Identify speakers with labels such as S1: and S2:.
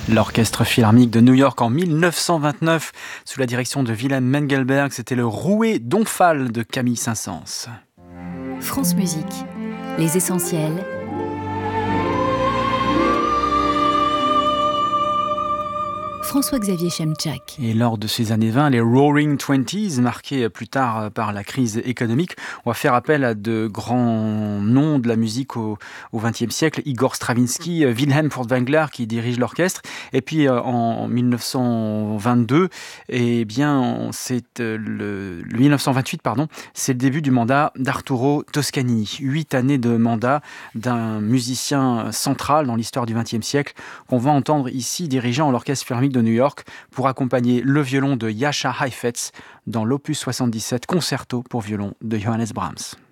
S1: L'Orchestre Philharmonique de New York en 1929, sous la direction de Wilhelm Mengelberg, c'était le Rouet d'Omphale de Camille Saint-Saëns.
S2: France Musique, les essentiels. François-Xavier Chemchak.
S1: Et lors de ces années 20, les Roaring Twenties, marqués plus tard par la crise économique, on va faire appel à de grands noms de la musique au XXe siècle. Igor Stravinsky, Wilhelm Furtwängler qui dirige l'orchestre. Et puis en 1922, eh bien, c'est le 1928, pardon, c'est le début du mandat d'Arturo Toscanini. 8 années de mandat d'un musicien central dans l'histoire du XXe siècle qu'on va entendre ici dirigeant l'Orchestre Philharmonique de New York pour accompagner le violon de Jascha Heifetz dans l'opus 77 Concerto pour violon de Johannes Brahms.